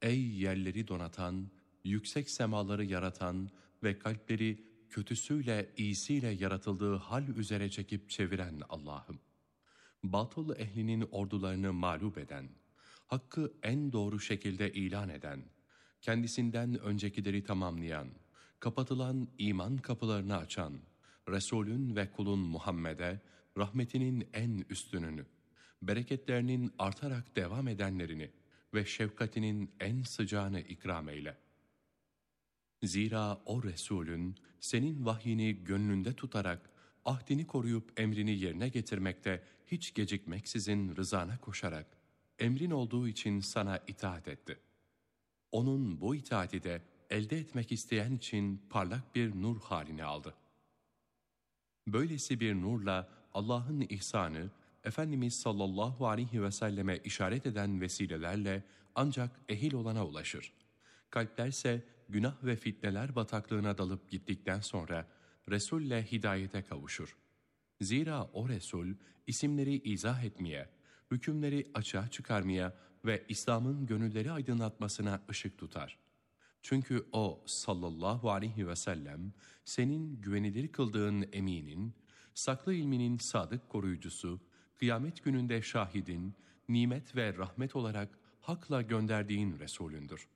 Ey yerleri donatan, yüksek semaları yaratan ve kalpleri kötüsüyle iyisiyle yaratıldığı hal üzere çekip çeviren Allah'ım! Batıl ehlinin ordularını mağlup eden, hakkı en doğru şekilde ilan eden, kendisinden öncekileri tamamlayan, kapatılan iman kapılarını açan, Resulün ve kulun Muhammed'e rahmetinin en üstününü, bereketlerinin artarak devam edenlerini ve şefkatinin en sıcağını ikram eyle. Zira o Resulün senin vahyini gönlünde tutarak ahdini koruyup emrini yerine getirmekte hiç gecikmeksizin rızana koşarak emrin olduğu için sana itaat etti. Onun bu itaati de elde etmek isteyen için parlak bir nur halini aldı. Böylesi bir nurla Allah'ın ihsanı, Efendimiz sallallahu aleyhi ve selleme işaret eden vesilelerle ancak ehil olana ulaşır. Kalplerse günah ve fitneler bataklığına dalıp gittikten sonra Resul'le hidayete kavuşur. Zira o Resul isimleri izah etmeye, hükümleri açığa çıkarmaya ve İslam'ın gönülleri aydınlatmasına ışık tutar. Çünkü o sallallahu aleyhi ve sellem senin güvenilir kıldığın eminin, saklı ilminin sadık koruyucusu, kıyamet gününde şahidin, nimet ve rahmet olarak hakla gönderdiğin Resulündür.